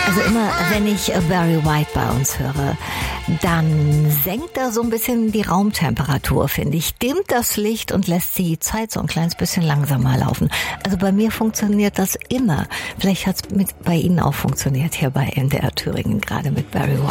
Also immer, wenn ich Barry White bei uns höre, dann senkt er so ein bisschen die Raumtemperatur, finde ich. Dimmt das Licht und lässt die Zeit so ein kleines bisschen langsamer laufen. Also bei mir funktioniert das immer. Vielleicht hat es bei Ihnen auch funktioniert hier bei NDR Thüringen, gerade mit Barry White.